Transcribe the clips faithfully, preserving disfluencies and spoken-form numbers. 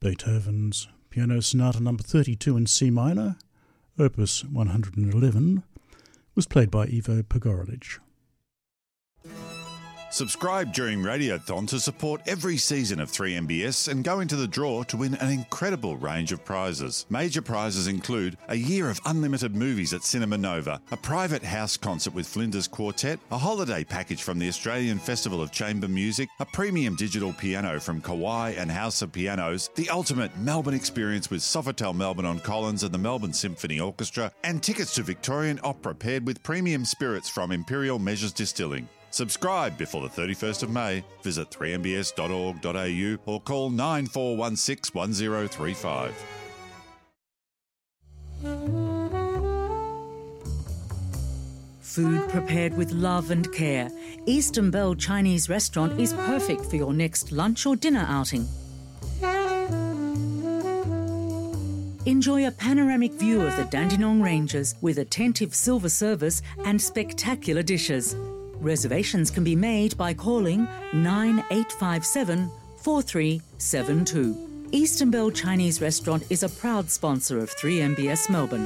Beethoven's Piano Sonata number thirty-two in C minor, opus one hundred eleven, was played by Ivo Pogorelic. Subscribe during Radiothon to support every season of three M B S and go into the draw to win an incredible range of prizes. Major prizes include a year of unlimited movies at Cinema Nova, a private house concert with Flinders Quartet, a holiday package from the Australian Festival of Chamber Music, a premium digital piano from Kawai and House of Pianos, the ultimate Melbourne experience with Sofitel Melbourne on Collins and the Melbourne Symphony Orchestra, and tickets to Victorian Opera paired with premium spirits from Imperial Measures Distilling. Subscribe before the thirty-first of May. Visit three m b s dot org dot a u or call nine four one six one zero three five. Food prepared with love and care, Eastern Bell Chinese Restaurant is perfect for your next lunch or dinner outing. Enjoy a panoramic view of the Dandenong Ranges with attentive silver service and spectacular dishes. Reservations can be made by calling nine eight five seven, four three seven two. Eastern Bell Chinese Restaurant is a proud sponsor of three M B S Melbourne.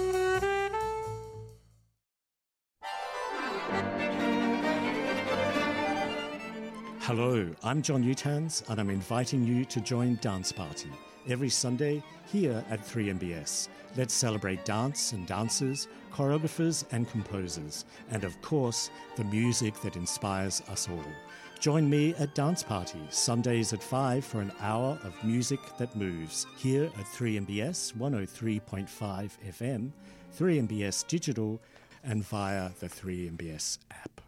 Hello, I'm John Utans and I'm inviting you to join Dance Party every Sunday here at three M B S. Let's celebrate dance and dancers, choreographers and composers, and of course, the music that inspires us all. Join me at Dance Party, Sundays at five for an hour of music that moves, here at three M B S one oh three point five F M, three M B S Digital, and via the three M B S app.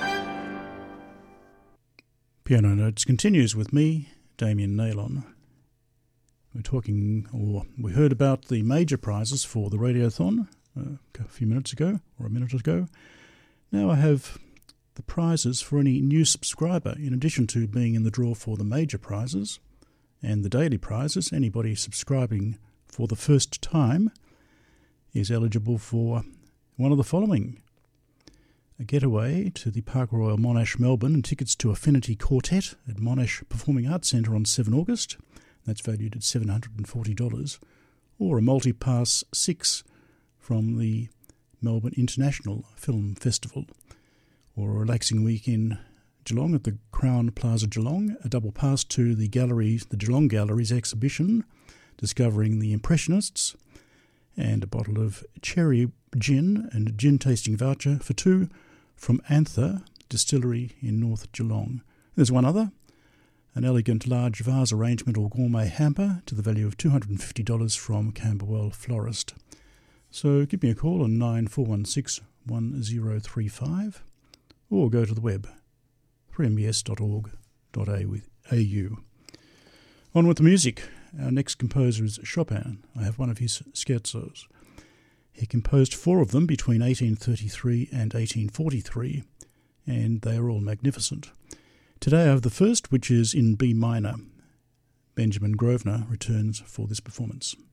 Piano Notes continues with me, Damien Naylon. We're talking, or we heard about the major prizes for the Radiothon uh, a few minutes ago, or a minute ago. Now I have the prizes for any new subscriber, in addition to being in the draw for the major prizes and the daily prizes. Anybody subscribing for the first time is eligible for one of the following: a getaway to the Park Royal Monash Melbourne and tickets to Affinity Quartet at Monash Performing Arts Centre on the seventh of August. That's valued at seven hundred forty dollars, or a multi-pass six from the Melbourne International Film Festival, or a relaxing week in Geelong at the Crown Plaza Geelong, a double pass to the gallery, the Geelong Gallery's exhibition, Discovering the Impressionists, and a bottle of cherry gin and a gin tasting voucher for two from Anther Distillery in North Geelong. There's one other: an elegant large vase arrangement or gourmet hamper to the value of two hundred fifty dollars from Camberwell Florist. So give me a call on nine four one six one zero three five or go to the web, three m b s dot org dot a u. On with the music. Our next composer is Chopin. I have one of his scherzos. He composed four of them between eighteen thirty-three and eighteen forty-three, and they are all magnificent. Today I have the first, which is in B minor. Benjamin Grosvenor returns for this performance.